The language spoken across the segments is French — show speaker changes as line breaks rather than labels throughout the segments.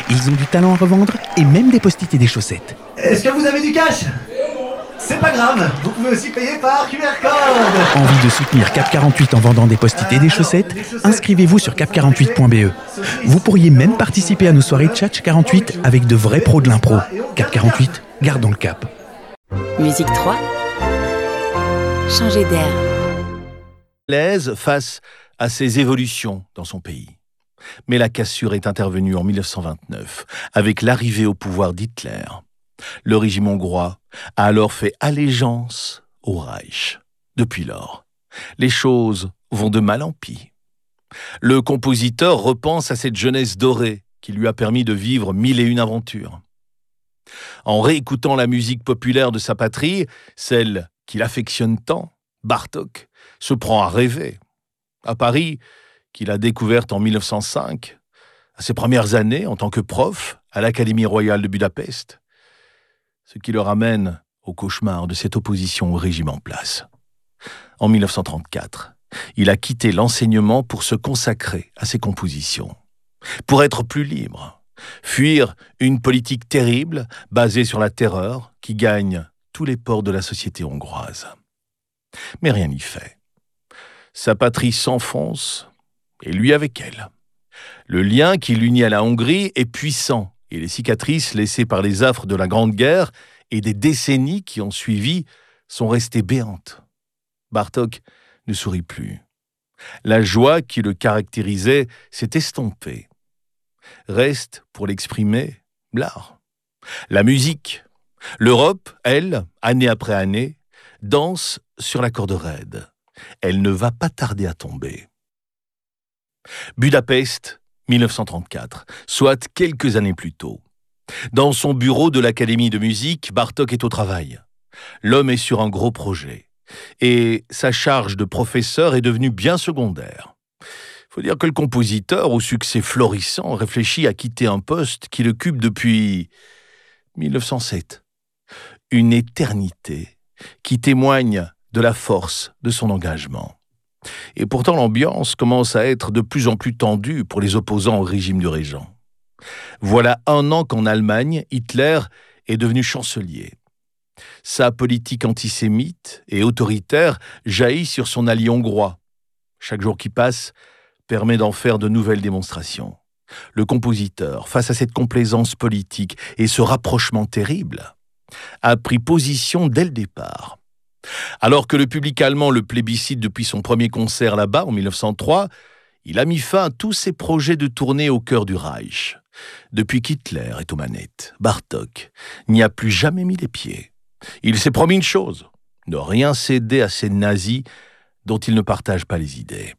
Ils ont du talent à revendre et même des post-it et des chaussettes.
Est-ce que vous avez du cash ? C'est pas grave, vous pouvez aussi payer par QR code.
Envie de soutenir Cap 48 en vendant des post-it et des chaussettes ? Inscrivez-vous sur cap48.be. Vous pourriez même participer à nos soirées Tchatch 48 avec de vrais pros de l'impro. Cap 48, gardons le cap.
Musique 3. Changer d'air.
L'aise face à ces évolutions dans son pays. Mais la cassure est intervenue en 1929 avec l'arrivée au pouvoir d'Hitler. Le régime hongrois a alors fait allégeance au Reich. Depuis lors, les choses vont de mal en pis. Le compositeur repense à cette jeunesse dorée qui lui a permis de vivre 1001 aventures. En réécoutant la musique populaire de sa patrie, celle qu'il affectionne tant, Bartók se prend à rêver. À Paris, qu'il a découverte en 1905, à ses premières années en tant que prof à l'Académie royale de Budapest, ce qui le ramène au cauchemar de cette opposition au régime en place. En 1934, il a quitté l'enseignement pour se consacrer à ses compositions, pour être plus libre, fuir une politique terrible basée sur la terreur qui gagne tous les pores de la société hongroise. Mais rien n'y fait. Sa patrie s'enfonce, et lui avec elle. Le lien qui l'unit à la Hongrie est puissant, et les cicatrices laissées par les affres de la Grande Guerre et des décennies qui ont suivi sont restées béantes. Bartók ne sourit plus. La joie qui le caractérisait s'est estompée. Reste, pour l'exprimer, l'art. La musique. L'Europe, elle, année après année, danse sur la corde raide. Elle ne va pas tarder à tomber. Budapest, 1934, soit quelques années plus tôt. Dans son bureau de l'Académie de musique, Bartók est au travail. L'homme est sur un gros projet. Et sa charge de professeur est devenue bien secondaire. Il faut dire que le compositeur, au succès florissant, réfléchit à quitter un poste qu'il occupe depuis 1907. Une éternité qui témoigne de la force de son engagement. Et pourtant, l'ambiance commence à être de plus en plus tendue pour les opposants au régime du régent. Voilà 1 an qu'en Allemagne, Hitler est devenu chancelier. Sa politique antisémite et autoritaire jaillit sur son allié hongrois. Chaque jour qui passe permet d'en faire de nouvelles démonstrations. Le compositeur, face à cette complaisance politique et ce rapprochement terrible, a pris position dès le départ. Alors que le public allemand le plébiscite depuis son premier concert là-bas en 1903, il a mis fin à tous ses projets de tournée au cœur du Reich. Depuis qu'Hitler est aux manettes, Bartók n'y a plus jamais mis les pieds. Il s'est promis une chose, ne rien céder à ces nazis dont il ne partage pas les idées.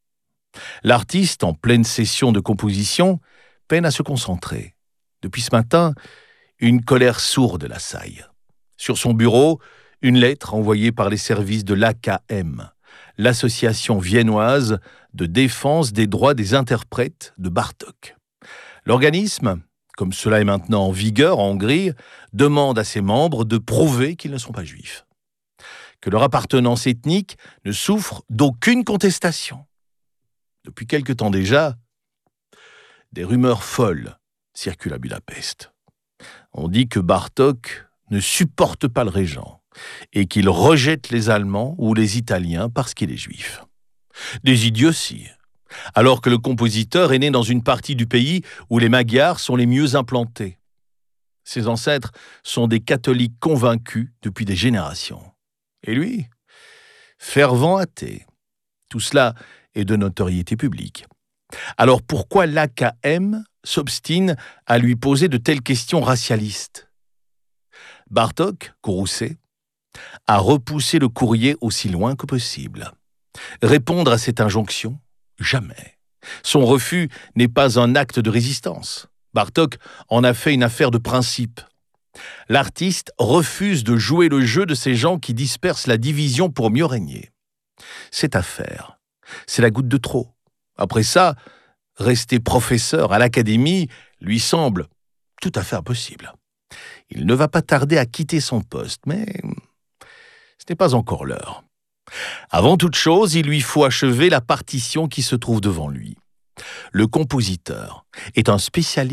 L'artiste, en pleine session de composition, peine à se concentrer. Depuis ce matin, une colère sourde l'assaille. Sur son bureau, une lettre envoyée par les services de l'AKM, l'association viennoise de défense des droits des interprètes de Bartók. L'organisme, comme cela est maintenant en vigueur en Hongrie, demande à ses membres de prouver qu'ils ne sont pas juifs, que leur appartenance ethnique ne souffre d'aucune contestation. Depuis quelque temps déjà, des rumeurs folles circulent à Budapest. On dit que Bartók ne supporte pas le régent et qu'il rejette les Allemands ou les Italiens parce qu'il est juif. Des idioties, alors que le compositeur est né dans une partie du pays où les Magyars sont les mieux implantés. Ses ancêtres sont des catholiques convaincus depuis des générations. Et lui, fervent athée. Tout cela est de notoriété publique. Alors pourquoi l'AKM s'obstine à lui poser de telles questions racialistes ? Bartók, courroucé, a repoussé le courrier aussi loin que possible. Répondre à cette injonction ? Jamais. Son refus n'est pas un acte de résistance. Bartók en a fait une affaire de principe. L'artiste refuse de jouer le jeu de ces gens qui dispersent la division pour mieux régner. Cette affaire, c'est la goutte de trop. Après ça, rester professeur à l'Académie lui semble tout à fait impossible. Il ne va pas tarder à quitter son poste, mais ce n'est pas encore l'heure. Avant toute chose, il lui faut achever la partition qui se trouve devant lui. Le compositeur est un spécialiste